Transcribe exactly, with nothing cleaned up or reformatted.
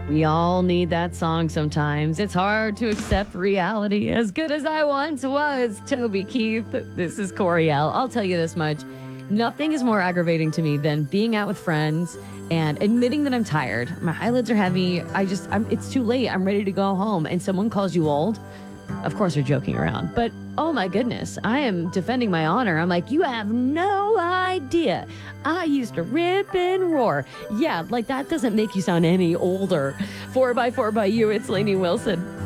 We all need that song sometimes. It's hard to accept reality. As good as I once was, Toby Keith. This is Coriel. I'll tell you this much. Nothing is more aggravating to me than being out with friends and admitting that I'm tired. My eyelids are heavy. I just, I'm, it's too late. I'm ready to go home. And someone calls you old. Of course, they're joking around. But oh my goodness, I am defending my honor. I'm like, you have no idea. I used to rip and roar. Yeah, like that doesn't make you sound any older. Four by four by you, it's Lainey Wilson.